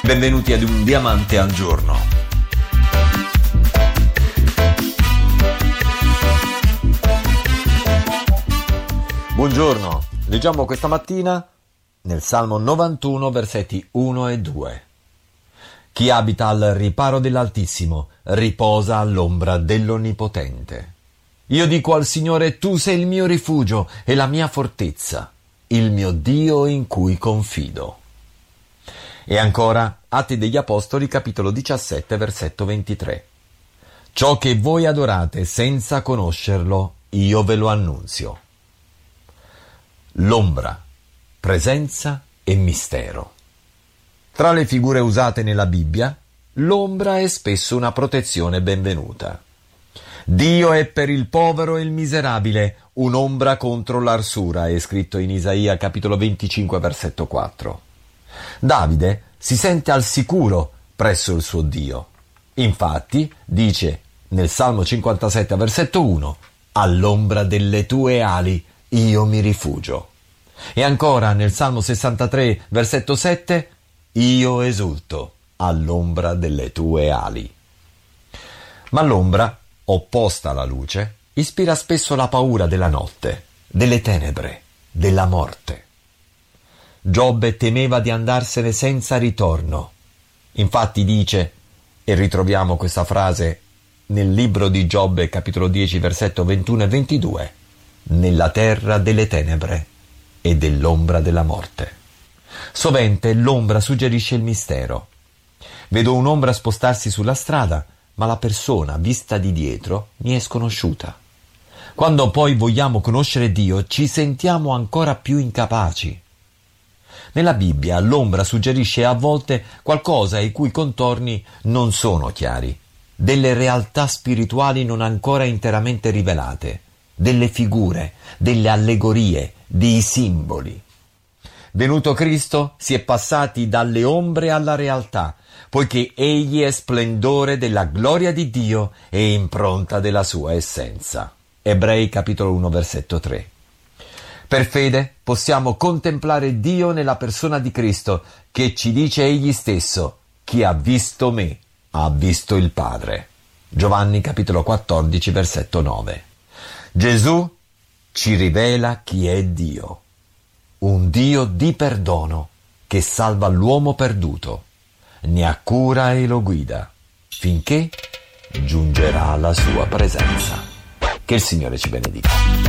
Benvenuti ad Un Diamante al Giorno. Buongiorno, leggiamo questa mattina nel Salmo 91, versetti 1 e 2. Chi abita al riparo dell'Altissimo riposa all'ombra dell'Onnipotente. Io dico al Signore, tu sei il mio rifugio e la mia fortezza, il mio Dio in cui confido. E ancora, Atti degli Apostoli, capitolo 17, versetto 23. Ciò che voi adorate senza conoscerlo, io ve lo annunzio. L'ombra, presenza e mistero. Tra le figure usate nella Bibbia, l'ombra è spesso una protezione benvenuta. Dio è per il povero e il miserabile un'ombra contro l'arsura, è scritto in Isaia capitolo 25, versetto 4. Davide si sente al sicuro presso il suo Dio. Infatti, dice nel Salmo 57, versetto 1, all'ombra delle tue ali io mi rifugio. E ancora nel Salmo 63, versetto 7, io esulto all'ombra delle tue ali. Ma l'ombra, opposta alla luce, ispira spesso la paura della notte, delle tenebre, della morte. Giobbe temeva di andarsene senza ritorno. Infatti dice, e ritroviamo questa frase nel libro di Giobbe, capitolo 10, versetto 21 e 22, nella terra delle tenebre e dell'ombra della morte. Sovente l'ombra suggerisce il mistero. Vedo un'ombra spostarsi sulla strada, ma la persona vista di dietro mi è sconosciuta. Quando poi vogliamo conoscere Dio, ci sentiamo ancora più incapaci. Nella Bibbia l'ombra suggerisce a volte qualcosa i cui contorni non sono chiari, delle realtà spirituali non ancora interamente rivelate, delle figure, delle allegorie, dei simboli. Venuto Cristo, si è passati dalle ombre alla realtà, poiché Egli è splendore della gloria di Dio e impronta della sua essenza. Ebrei capitolo 1, versetto 3. Per fede possiamo contemplare Dio nella persona di Cristo, che ci dice Egli stesso, chi ha visto me ha visto il Padre. Giovanni capitolo 14, versetto 9. Gesù ci rivela chi è Dio. Un Dio di perdono che salva l'uomo perduto, ne ha cura e lo guida, finché giungerà alla sua presenza. Che il Signore ci benedica.